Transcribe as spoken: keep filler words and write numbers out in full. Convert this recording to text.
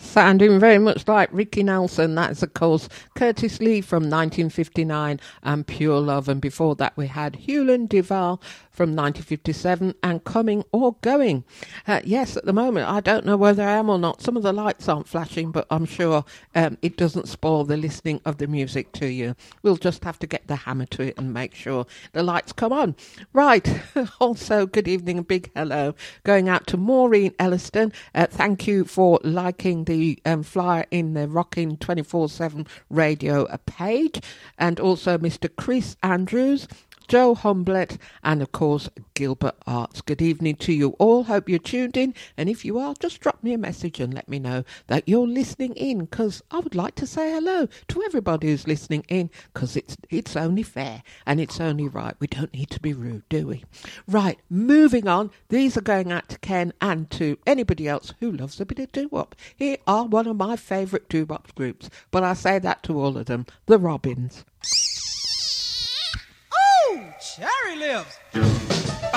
Sounding very much like Ricky Nelson. That's, of course, Curtis Lee from nineteen fifty-nine and Pure Love. And before that, we had Hewlin Duval from nineteen fifty-seven and Coming or Going. Uh, yes, at the moment, I don't know whether I am or not. Some of the lights aren't flashing, but I'm sure um, it doesn't spoil the listening of the music to you. We'll just have to get the hammer to it and make sure the lights come on. Right. Also, good evening, a big hello going out to Maureen Elliston. Uh, thank you for liking the um, flyer in the Rockin' twenty-four seven radio page. And also Mister Chris Andrews, Joe Humblett, and of course Gilbert Arts. Good evening to you all. Hope you're tuned in, and if you are, just drop me a message and let me know that you're listening in, because I would like to say hello to everybody who's listening in, because it's it's only fair and it's only right. We don't need to be rude, do we? Right, moving on. These are going out to Ken and to anybody else who loves a bit of doo-wop. Here are one of my favourite doo-wop groups, but I say that to all of them, the Robins. Cherry lips.